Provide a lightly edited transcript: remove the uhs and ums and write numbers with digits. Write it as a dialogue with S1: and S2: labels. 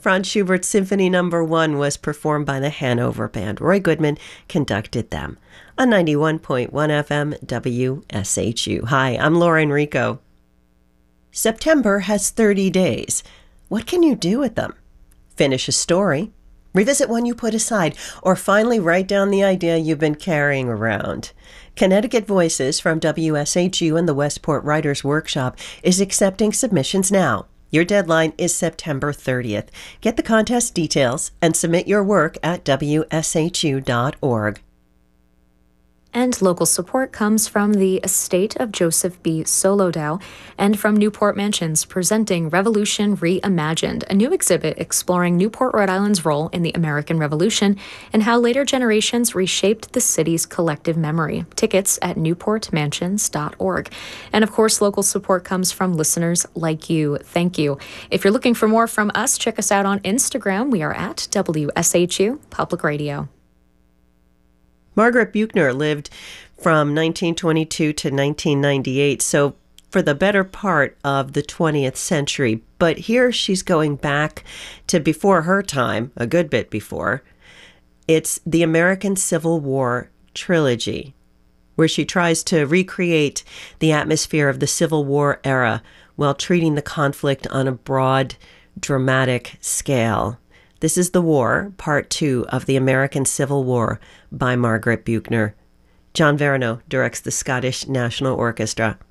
S1: Franz Schubert's Symphony No. 1 was performed by the Hanover Band. Roy Goodman conducted them on 91.1 FM WSHU. Hi, I'm Laura Enrico. September has 30 days. What can you do with them? Finish a story, revisit one you put aside, or finally write down the idea you've been carrying around. Connecticut Voices from WSHU and the Westport Writers Workshop is accepting submissions now. Your deadline is September 30th. Get the contest details and submit your work at WSHU.org.
S2: And local support comes from the estate of Joseph B. Solodow and from Newport Mansions, presenting Revolution Reimagined, a new exhibit exploring Newport, Rhode Island's role in the American Revolution and how later generations reshaped the city's collective memory. Tickets at newportmansions.org. And of course, local support comes from listeners like you. Thank you. If you're looking for more from us, check us out on Instagram. We are at WSHU Public Radio.
S1: Margaret Buechner lived from 1922 to 1998, so for the better part of the 20th century. But here she's going back to before her time, a good bit before. It's the American Civil War trilogy, where she tries to recreate the atmosphere of the Civil War era while treating the conflict on a broad, dramatic scale. This is The War, Part 2 of the American Civil War by Margaret Buechner. John Verano directs the Scottish National Orchestra.